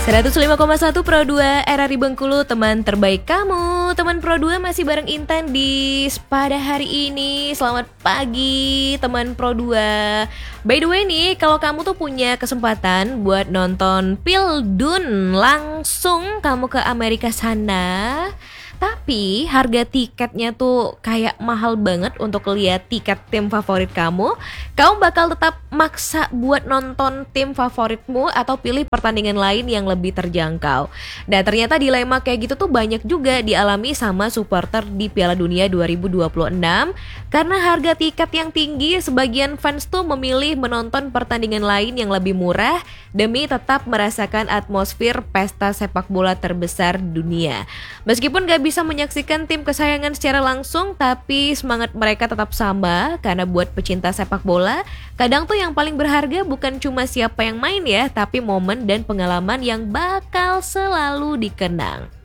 105,1 Pro 2 RRI Bengkulu, teman terbaik kamu. Teman Pro 2 masih bareng Intan di pada hari ini. Selamat pagi teman Pro 2. By the way nih, kalau kamu tuh punya kesempatan buat nonton Pildun, langsung kamu ke Amerika sana, tapi harga tiketnya tuh kayak mahal banget untuk lihat tiket tim favorit kamu bakal tetap maksa buat nonton tim favoritmu atau pilih pertandingan lain yang lebih terjangkau. Nah, ternyata dilema kayak gitu tuh banyak juga dialami sama supporter di Piala Dunia 2026. Karena harga tiket yang tinggi, sebagian fans tuh memilih menonton pertandingan lain yang lebih murah demi tetap merasakan atmosfer pesta sepak bola terbesar dunia. Meskipun gak bisa menyaksikan tim kesayangan secara langsung, tapi semangat mereka tetap sama. Karena buat pecinta sepak bola, kadang tuh yang paling berharga bukan cuma siapa yang main ya, tapi momen dan pengalaman yang bakal selalu dikenang.